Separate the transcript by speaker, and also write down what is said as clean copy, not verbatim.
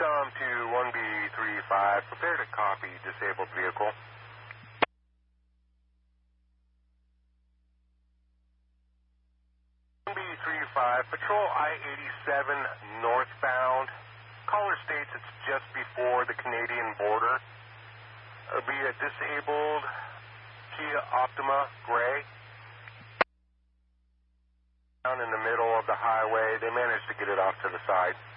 Speaker 1: Excom to 1B35. Prepare to copy disabled vehicle. 1B35, patrol I-87 northbound. Caller states it's just before the Canadian border. It'll be a disabled Kia Optima gray. Down in the middle of the highway. They managed to get it off to the side.